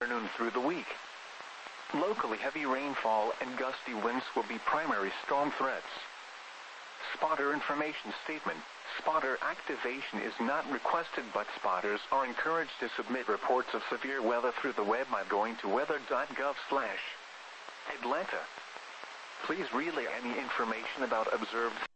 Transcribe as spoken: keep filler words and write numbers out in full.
afternoon through the week. Locally heavy rainfall and gusty winds will be primary storm threats. Spotter information statement. Spotter activation is not requested, but spotters are encouraged to submit reports of severe weather through the web by going to weather dot gov slash Atlanta. Please relay any information about observed